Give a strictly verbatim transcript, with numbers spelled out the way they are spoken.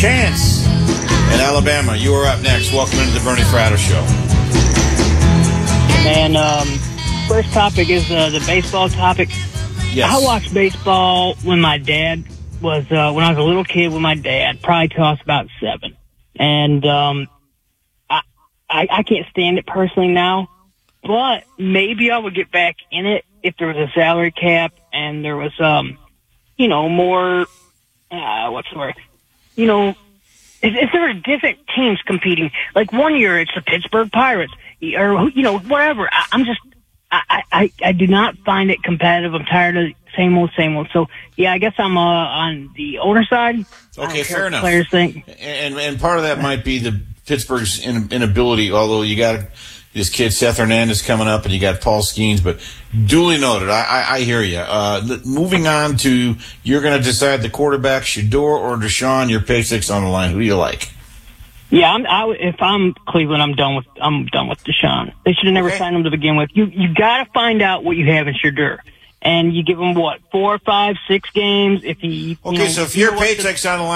Chance in Alabama. You are up next. Welcome into the Bernie Fratto Show. And um, first topic is uh, the baseball topic. Yes. I watched baseball when my dad was, uh, when I was a little kid with my dad, probably till I was about seven. And um, I, I, I can't stand it personally now, but maybe I would get back in it if there was a salary cap and there was, um, you know, more, uh, what's the word? You know, if, if there were different teams competing, like one year it's the Pittsburgh Pirates, or, you know, whatever. I, I'm just, I, I, I do not find it competitive. I'm tired of same old, same old. So, yeah, I guess I'm uh, on the older side. Okay, fair enough. Players think. And, and part of that might be the Pittsburgh's inability, although you got this kid Seth Hernandez coming up and you got Paul Skeens, but duly noted. I, I, I hear you. Uh, moving on to, you're going to decide the quarterback, Shedeur or Deshaun. Your paycheck's on the line. Who do you like? Yeah, I'm, I, if I'm Cleveland, I'm done with I'm done with Deshaun. They should have never okay. signed him to begin with. You you got to find out what you have in Shedeur, and you give him what four, five, six games. If he okay, you know, so if your paycheck's on the line.